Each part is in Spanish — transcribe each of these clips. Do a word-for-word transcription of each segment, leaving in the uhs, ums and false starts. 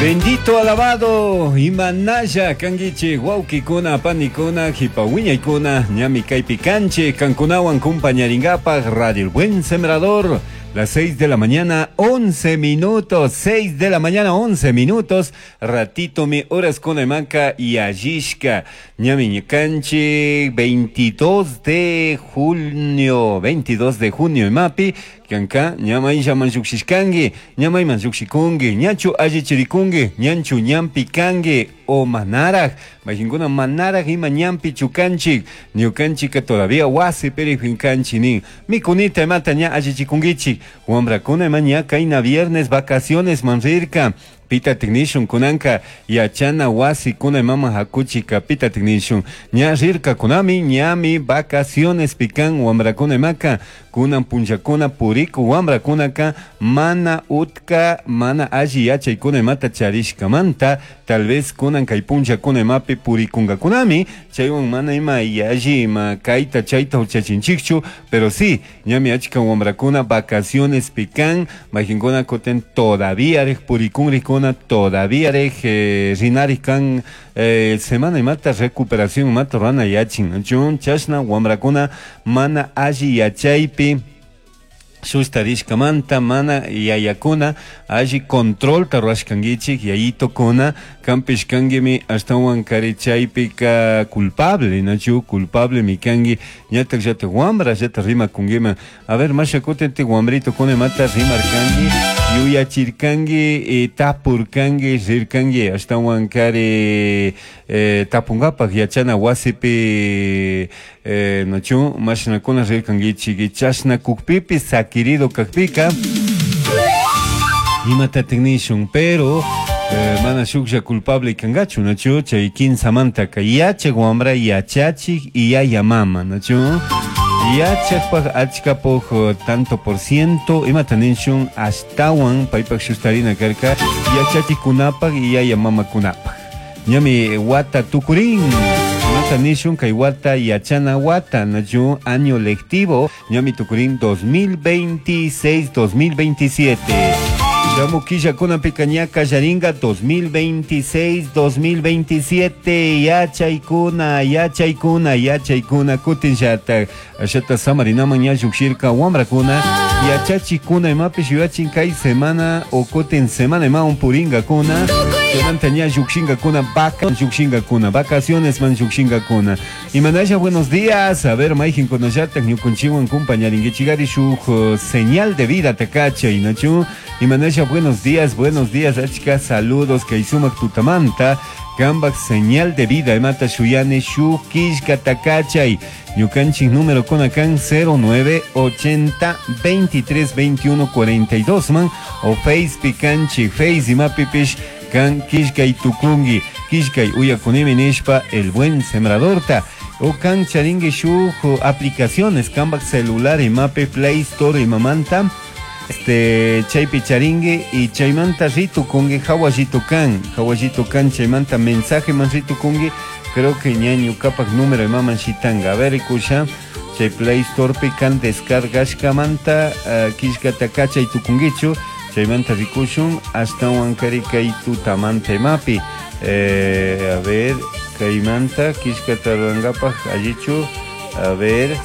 Bendito alabado imanalla kangichi wawkikuna panikuna hipawiñaykuna ñami kaypi kanchi kankunawan compañeringapaq Radio El Buen Sembrador. Las seis de la mañana, once minutos, seis de la mañana, once minutos, ratito mi horas con emanca y ayishka, ñami canchi, veintidós de junio, veintidós de junio, mapi, kanka, ñamay llaman yuxishkangi, ñamay man yuxikungi, ñachu ayichirikungi, ñanchu ñampi kangi, o manaraj, majinguna manaraj ima ñampi chukanchik, ñukanchika todavía wasi perifinkanchi nin, mi kunita mata ña ayichikungichik, wambrakuna maña kaina viernes vacaciones manrirka, pita technician kunanka yachana wasi kuna mama hakuchika pita technician ña rirka kunami ñami vacaciones pikan wambrakuna maka kunan punchakuna puriku wambrakunaka mana utka mana alli yachaykuna mata charishka manta tal vez kunan kay punchakuna mapi purikunga kunami chaywan mana ima yalli ima kaita chayta uchachinchikchu pero sí ñami achka wambrakuna vacaciones pikan majinkuna koten todavía rej purikun todavía eh, rinari kan eh, semana y mata recuperación mata rana yachin chun chashna wambrakuna mana alli yachaypi sustarishka manta mana yayakuna alli control tarwashkangichik yayitokuna kampishkangimi astawan karichaypi ka culpable nachu culpable mikangi ñatak llata wambra llata rima kungima a ver mashakutente wambrito kune mata rimarkangi yuyachirkangi eh, tapurkangi rirkangi astawan kari eh, tapungapak yachana wasipi eh, nachu mashnakuna rirkangichik chashna kukpipi sakirido kakpika imata technician pero Eh, mana shuksha culpable kangachu nachu chay quince manta ka yache guambra yachachi y ya yamama nachu yachak pa achka po tanto por ciento ima taninshun astawan paipak shustarina karka yachachi kunapak y ya yamama kunapak ñami wata tukurin mata nishun kay wata yachana wata nachu año lectivo ñami tukurin dos mil veintiséis dos mil veintisiete Llamo Quilla Kuna Picaña Callaringa dos mil veintiséis dos mil veintisiete Yachaykuna Yachaykuna Yachaykuna Kutin Shata Shata Samarina Maña Yuxirka Wambrakuna Yachachikuna Emapish Yachin Kai semana o Kutin semana Ema un Puringa Kuna Mantaña Yuxinga Kuna Vaca Yuxinga Kuna Vacaciones Man Yuxinga Kuna y Manaya buenos días a ver Maijin Konojata Nyukunchiwan Kumpañaringue Chigari Shuj señal de vida Takacha y Nachu y Manaya buenos días, buenos días, achka, saludos, Kaisumak Tutamanta, Gambak, señal de vida, Emata Shuyane, Shukish, Katakachay, Yukanchik número Konakan cero nueve ochenta veintitrés veintiuno cuarenta y dos man, o Face Picanchi, Face y Mapipish, Kan Kishkai Tukungi, Kishkai Uyakunimi Nishpa, el buen sembradorta. O Kan Charingue Shuj, aplicaciones, Kambak celular y Mape Play Store y Mamanta. Este chaypi charingue y chaymanta ritu kungi hawajito kan hawajito kan chaymanta mensaje man ritu kungi creo que ñaño capac número de maman shitanga a ver escucha chay Play Store pican descargashka manta uh, kishkata kacha y tu kungichu chaymanta rikushun hasta wankarika y tu tamante mapi eh, a ver kaymanta kishkata rangapak allichu a ver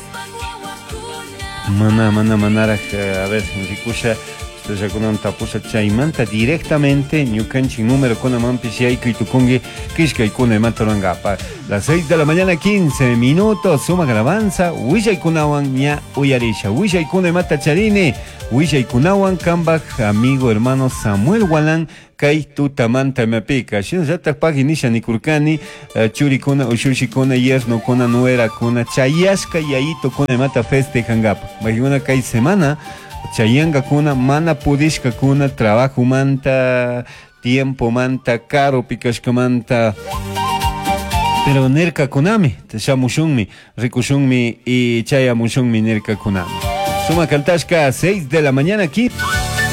Mana, mana, manara, a ver, rikusha, ya con un tapusa chaymanta directamente, ñukanchi número con amampi si hay que tu congue, kishka y con manta rangapa. Las seis de la mañana, quince minutos, suma grabanza, wisha y kunawan ña uyarisha, wisha y kune mata charine, wisha y kunawan kambak, amigo hermano Samuel Walan, Kai tutamanta me pica, shin zata paginisha ni kurkani, churi kuna ushushi kuna yerno kuna nuera kuna chayashka yaito kuna mata feste hangap. Majuna kai semana chayanga kuna mana pudishka kuna trabajo manta tiempo manta caro pikashka manta. Pero nerka kunami, shamushunmi, rikushunmi y chayamushunmi nerka kunami. Suma Kaltashka, seis de la mañana aquí.